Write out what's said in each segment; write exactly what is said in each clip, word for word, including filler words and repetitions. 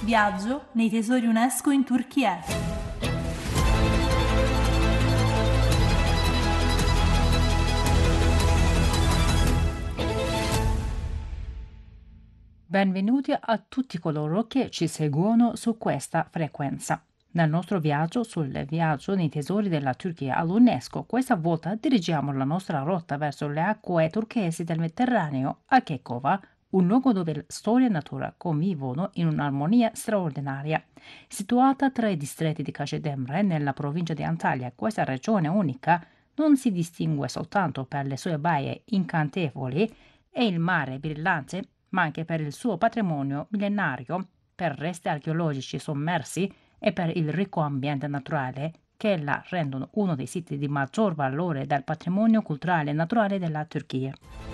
Viaggio nei tesori UNESCO in Turchia. Benvenuti a tutti coloro che ci seguono su questa frequenza. Nel nostro viaggio sul viaggio nei tesori della Turchia all'UNESCO, questa volta dirigiamo la nostra rotta verso le acque turchesi del Mediterraneo a Kekova, un luogo dove storia e natura convivono in un'armonia straordinaria. Situata tra i distretti di Kacedemre nella provincia di Antalya, questa regione unica non si distingue soltanto per le sue baie incantevoli e il mare brillante, ma anche per il suo patrimonio millenario, per resti archeologici sommersi e per il ricco ambiente naturale che la rendono uno dei siti di maggior valore del patrimonio culturale e naturale della Turchia.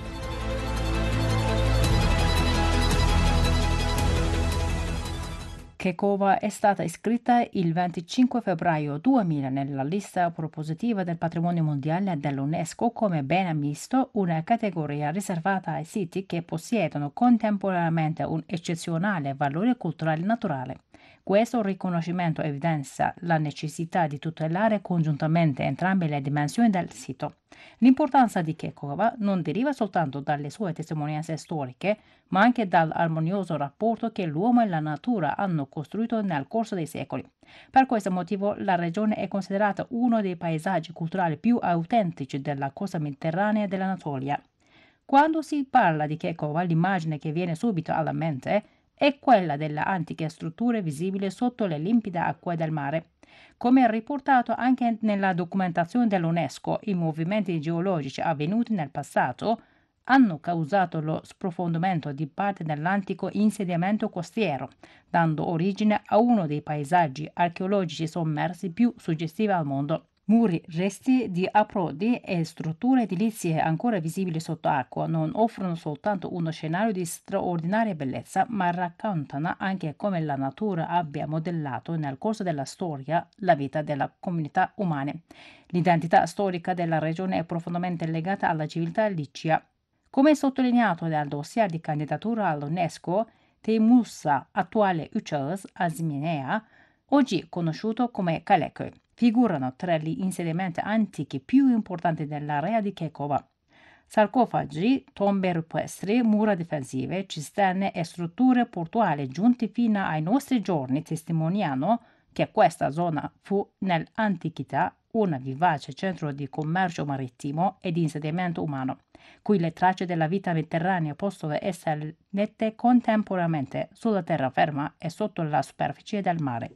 Kekova è stata iscritta il venticinque febbraio duemila nella lista propositiva del patrimonio mondiale dell'UNESCO come bene misto, una categoria riservata ai siti che possiedono contemporaneamente un eccezionale valore culturale e naturale. Questo riconoscimento evidenzia la necessità di tutelare congiuntamente entrambe le dimensioni del sito. L'importanza di Kekova non deriva soltanto dalle sue testimonianze storiche, ma anche dall'armonioso rapporto che l'uomo e la natura hanno costruito nel corso dei secoli. Per questo motivo la regione è considerata uno dei paesaggi culturali più autentici della costa mediterranea dell'Anatolia. Quando si parla di Kekova, l'immagine che viene subito alla mente è quella delle antiche strutture visibili sotto le limpide acque del mare. Come riportato anche nella documentazione dell'UNESCO, i movimenti geologici avvenuti nel passato hanno causato lo sprofondamento di parte dell'antico insediamento costiero, dando origine a uno dei paesaggi archeologici sommersi più suggestivi al mondo. Muri, resti di approdi e strutture edilizie ancora visibili sott'acqua non offrono soltanto uno scenario di straordinaria bellezza, ma raccontano anche come la natura abbia modellato nel corso della storia la vita delle comunità umane. L'identità storica della regione è profondamente legata alla civiltà licia. Come sottolineato nel dossier di candidatura all'UNESCO, Teimussa, attuale Uçağız Azminea, oggi conosciuto come Kaleköy, figurano tra gli insediamenti antichi più importanti dell'area di Kekova. Sarcofagi, tombe rupestri, mura difensive, cisterne e strutture portuali giunti fino ai nostri giorni testimoniano che questa zona fu nell'antichità un vivace centro di commercio marittimo e di insediamento umano, cui le tracce della vita mediterranea possono essere lette contemporaneamente sulla terraferma e sotto la superficie del mare.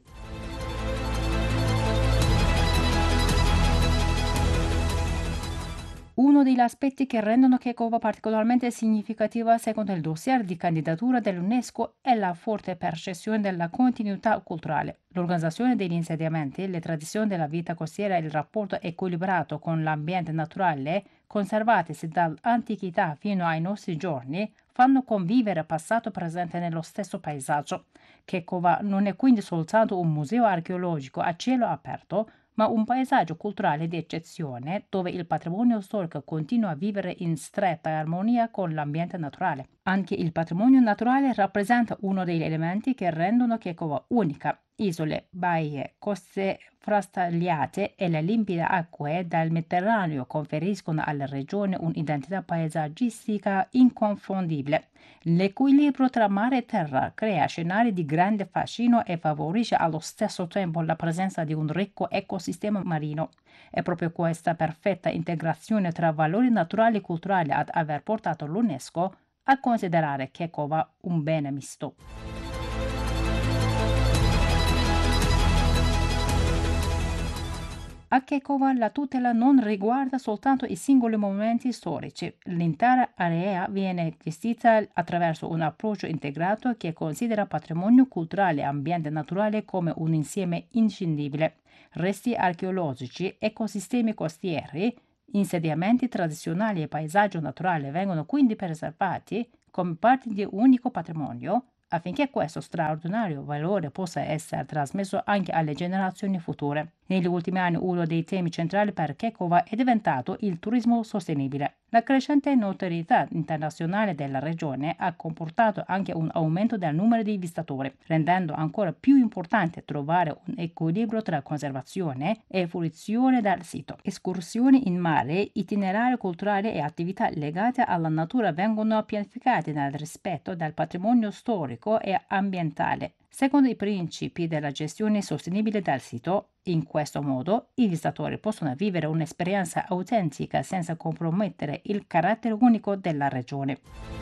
Uno degli aspetti che rendono Kekova particolarmente significativa secondo il dossier di candidatura dell'UNESCO è la forte percezione della continuità culturale. L'organizzazione degli insediamenti, le tradizioni della vita costiera e il rapporto equilibrato con l'ambiente naturale, conservatisi dall'antichità fino ai nostri giorni, fanno convivere passato e presente nello stesso paesaggio. Kekova non è quindi soltanto un museo archeologico a cielo aperto, ma un paesaggio culturale di eccezione dove il patrimonio storico continua a vivere in stretta armonia con l'ambiente naturale. Anche il patrimonio naturale rappresenta uno degli elementi che rendono Kekova unica. Isole, baie, coste frastagliate e le limpide acque del Mediterraneo conferiscono alla regione un'identità paesaggistica inconfondibile. L'equilibrio tra mare e terra crea scenari di grande fascino e favorisce allo stesso tempo la presenza di un ricco ecosistema marino. È proprio questa perfetta integrazione tra valori naturali e culturali ad aver portato l'UNESCO a considerare Kekova un bene misto. A Kekova la tutela non riguarda soltanto i singoli momenti storici. L'intera area viene gestita attraverso un approccio integrato che considera patrimonio culturale e ambiente naturale come un insieme inscindibile. Resti archeologici, ecosistemi costieri, insediamenti tradizionali e paesaggio naturale vengono quindi preservati come parte di un unico patrimonio, affinché questo straordinario valore possa essere trasmesso anche alle generazioni future. Negli ultimi anni uno dei temi centrali per Kekova è diventato il turismo sostenibile. La crescente notorietà internazionale della regione ha comportato anche un aumento del numero di visitatori, rendendo ancora più importante trovare un equilibrio tra conservazione e fruizione del sito. Escursioni in mare, itinerari culturali e attività legate alla natura vengono pianificate nel rispetto del patrimonio storico e ambientale, secondo i principi della gestione sostenibile del sito. In questo modo i visitatori possono vivere un'esperienza autentica senza compromettere il carattere unico della regione.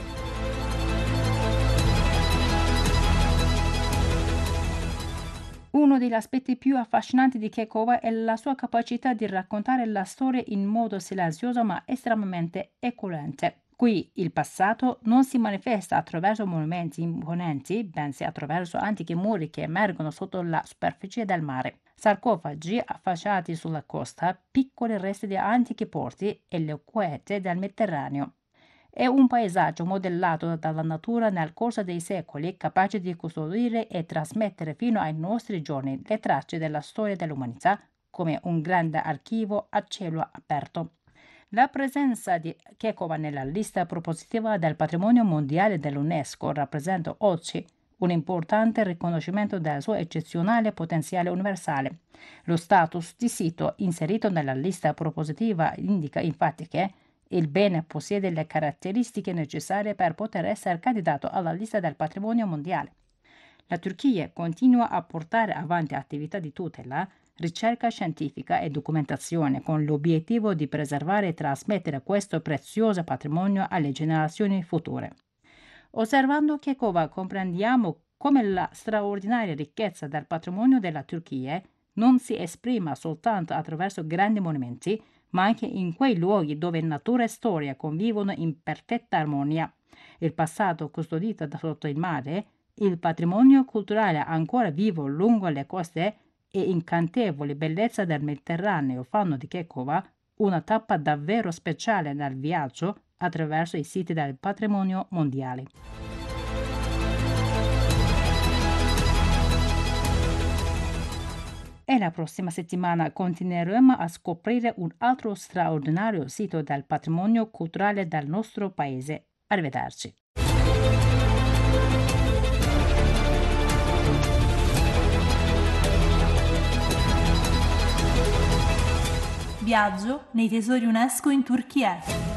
Uno degli aspetti più affascinanti di Kekova è la sua capacità di raccontare la storia in modo silenzioso ma estremamente eloquente. Qui il passato non si manifesta attraverso monumenti imponenti, bensì attraverso antichi muri che emergono sotto la superficie del mare. Sarcofagi affacciati sulla costa, piccoli resti di antichi porti e le quete del Mediterraneo. È un paesaggio modellato dalla natura nel corso dei secoli, capace di custodire e trasmettere fino ai nostri giorni le tracce della storia dell'umanità come un grande archivio a cielo aperto. La presenza di Kekova nella lista propositiva del patrimonio mondiale dell'UNESCO rappresenta oggi un importante riconoscimento del suo eccezionale potenziale universale. Lo status di sito inserito nella lista propositiva indica infatti che il bene possiede le caratteristiche necessarie per poter essere candidato alla lista del patrimonio mondiale. La Turchia continua a portare avanti attività di tutela, ricerca scientifica e documentazione con l'obiettivo di preservare e trasmettere questo prezioso patrimonio alle generazioni future. Osservando Kekova comprendiamo come la straordinaria ricchezza del patrimonio della Turchia non si esprima soltanto attraverso grandi monumenti, ma anche in quei luoghi dove natura e storia convivono in perfetta armonia. Il passato custodito da sotto il mare, il patrimonio culturale ancora vivo lungo le coste e incantevoli bellezza del Mediterraneo fanno di Kekova una tappa davvero speciale nel viaggio attraverso i siti del patrimonio mondiale. E la prossima settimana continueremo a scoprire un altro straordinario sito del patrimonio culturale del nostro paese. Arrivederci. Viaggio nei tesori UNESCO in Turchia.